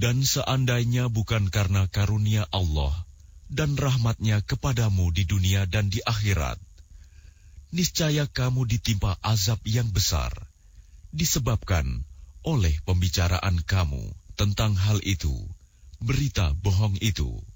Dan seandainya bukan karena karunia Allah dan rahmat-Nya kepadamu di dunia dan di akhirat, niscaya kamu ditimpa azab yang besar, disebabkan oleh pembicaraan kamu tentang hal itu, berita bohong itu.